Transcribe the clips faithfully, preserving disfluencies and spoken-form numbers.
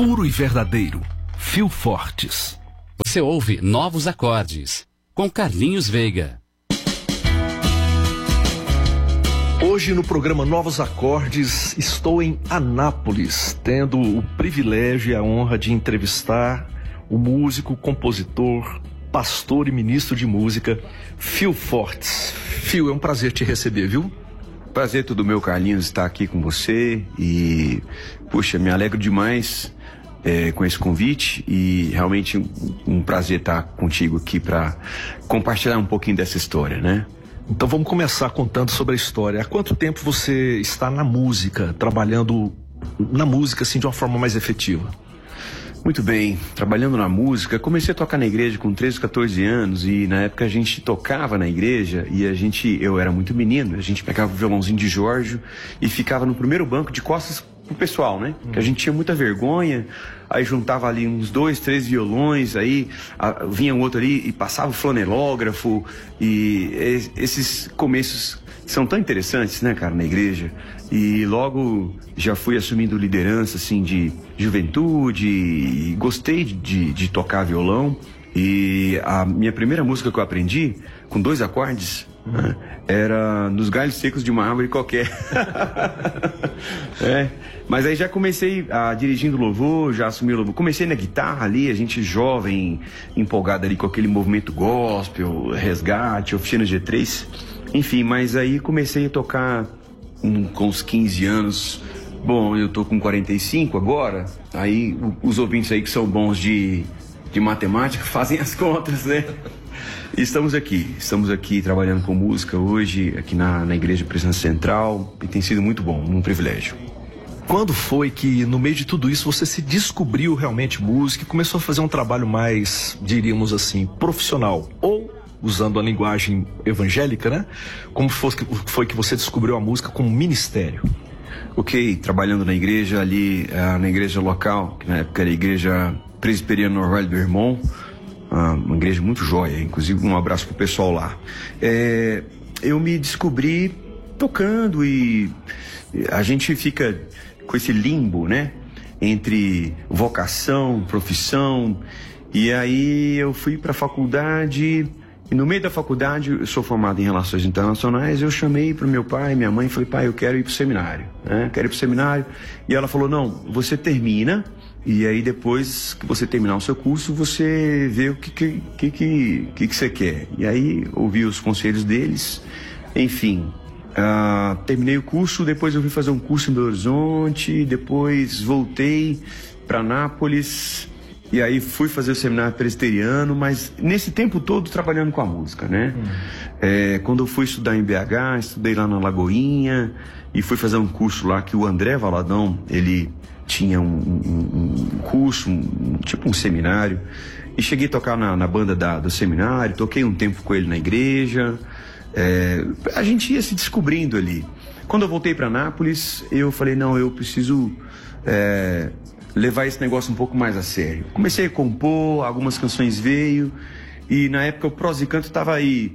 puro e verdadeiro. Fio Fortes. Você ouve Novos Acordes, com Carlinhos Veiga. Hoje no programa Novos Acordes estou em Anápolis, tendo o privilégio e a honra de entrevistar o músico, compositor, pastor e ministro de música, Fio Fortes. Fio, é um prazer te receber, viu? Prazer todo meu, Carlinhos, estar aqui com você e, puxa, me alegro demais é, com esse convite e realmente um, um prazer estar contigo aqui para compartilhar um pouquinho dessa história, né? Então vamos começar contando sobre a história. Há quanto tempo você está na música, trabalhando na música assim de uma forma mais efetiva? Muito bem, trabalhando na música, comecei a tocar na igreja com treze, quatorze anos e na época a gente tocava na igreja e a gente, eu era muito menino, a gente pegava o violãozinho de Jorge e ficava no primeiro banco de costas pro pessoal, né? Hum. Que a gente tinha muita vergonha, aí juntava ali uns dois, três violões, aí a, vinha um outro ali e passava o flanelógrafo e es, esses começos são tão interessantes, né, cara, na igreja. E logo já fui assumindo liderança, assim, de juventude e gostei de, de tocar violão. E a minha primeira música que eu aprendi, com dois acordes, né, era Nos Galhos Secos de uma Árvore Qualquer. É, mas aí já comecei a dirigindo louvor, já assumi o louvor. Comecei na guitarra ali, a gente jovem, empolgado ali com aquele movimento gospel, resgate, oficina G três. Enfim, mas aí comecei a tocar um, com uns quinze anos. Bom, eu tô com quarenta e cinco agora. Aí o, os ouvintes aí que são bons de, de matemática fazem as contas, né? E estamos aqui, estamos aqui trabalhando com música hoje, aqui na, na Igreja Presença Central, e tem sido muito bom, um privilégio. Quando foi que, no meio de tudo isso, você se descobriu realmente música e começou a fazer um trabalho mais, diríamos assim, profissional? Ou, usando a linguagem evangélica, né? Como foi, foi que você descobriu a música como ministério? Ok, trabalhando na igreja ali, uh, na igreja local, que na época era a Igreja Presbiteriana Norvalho do Irmão, uh, uma igreja muito jóia, inclusive um abraço pro pessoal lá. É, eu me descobri tocando e a gente fica com esse limbo, né? Entre vocação, profissão, e aí eu fui pra faculdade. E no meio da faculdade, eu sou formado em Relações Internacionais, eu chamei para o meu pai e minha mãe e falei, pai, eu quero ir para o seminário, né? Quero ir para o seminário. E ela falou, não, você termina, e aí depois que você terminar o seu curso, você vê o que que, que, que, que, que você quer. E aí, ouvi os conselhos deles, enfim, uh, terminei o curso, depois eu fui fazer um curso em Belo Horizonte, depois voltei para Anápolis. E aí fui fazer o seminário presbiteriano, mas nesse tempo todo trabalhando com a música, né? Hum. É, quando eu fui estudar em B H, estudei lá na Lagoinha e fui fazer um curso lá que o André Valadão, ele tinha um, um, um curso, um, tipo um seminário, e cheguei a tocar na, na banda da, do seminário, toquei um tempo com ele na igreja, é, a gente ia se descobrindo ali. Quando eu voltei para Anápolis, eu falei, não, eu preciso... É, levar esse negócio um pouco mais a sério. Comecei a compor, algumas canções veio, e na época o Prosa e Canto estava aí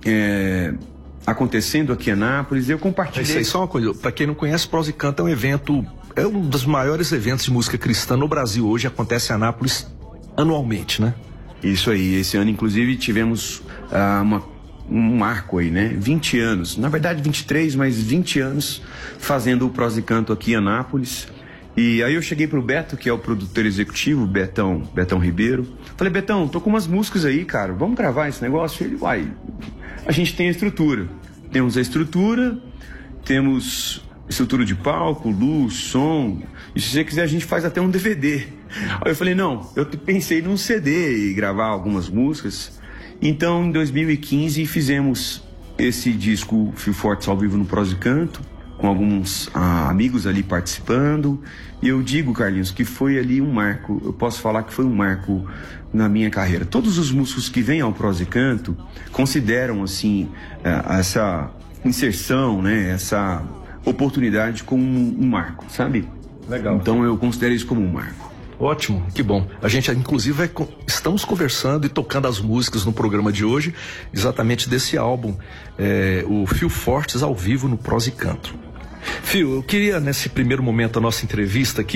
é, acontecendo aqui em Anápolis, e eu compartilhei... Isso aí, só uma coisa, para quem não conhece, Prosa e Canto é um evento, é um dos maiores eventos de música cristã no Brasil hoje, acontece em Anápolis anualmente, né? Isso aí, esse ano inclusive tivemos ah, uma, um marco aí, né? vinte anos, na verdade vinte e três, mas vinte anos fazendo o Prosa e Canto aqui em Anápolis. E aí eu cheguei pro Beto, que é o produtor executivo, Betão, Betão Ribeiro. Falei, Betão, tô com umas músicas aí, cara, vamos gravar esse negócio? Ele, uai, a gente tem a estrutura. Temos a estrutura, temos estrutura de palco, luz, som, e se você quiser a gente faz até um D V D. Aí eu falei, não, eu pensei num C D e gravar algumas músicas. Então, em dois mil e quinze, fizemos esse disco Fio Fortes ao vivo no Prosa e Canto, com alguns ah, amigos ali participando, e eu digo, Carlinhos, que foi ali um marco, eu posso falar que foi um marco na minha carreira. Todos os músicos que vêm ao Prosa e Canto consideram, assim, essa inserção, né, essa oportunidade como um, um marco, sabe? Legal. Então eu considero isso como um marco. Ótimo, que bom. A gente, inclusive, vai, estamos conversando e tocando as músicas no programa de hoje, exatamente desse álbum, é, o Fio Fortes ao vivo no Prosa e Canto. Fio, eu queria, nesse primeiro momento da nossa entrevista aqui,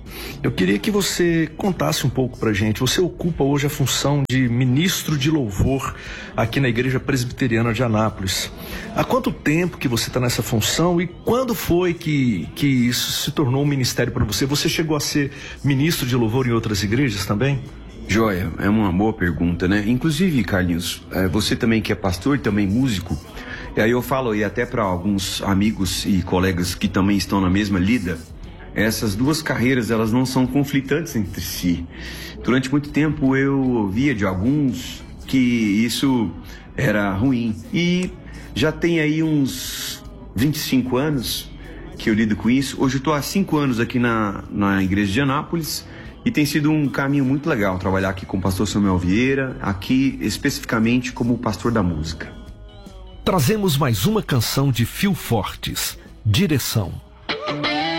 Eu queria que você contasse um pouco pra gente. Você ocupa hoje a função de ministro de louvor aqui na Igreja Presbiteriana de Anápolis. Há quanto tempo que você está nessa função e quando foi que, que isso se tornou um ministério para você? Você chegou a ser ministro de louvor em outras igrejas também? Joia, é uma boa pergunta, né? Inclusive, Carlinhos, você também que é pastor e também músico, e aí eu falo aí até para alguns amigos e colegas que também estão na mesma lida, essas duas carreiras, elas não são conflitantes entre si. Durante muito tempo eu ouvia de alguns que isso era ruim. E já tem aí uns vinte e cinco anos que eu lido com isso. Hoje eu estou há cinco anos aqui na, na Igreja de Anápolis e tem sido um caminho muito legal trabalhar aqui com o pastor Samuel Vieira, aqui especificamente como pastor da música. Trazemos mais uma canção de Phil Fortes, Direção.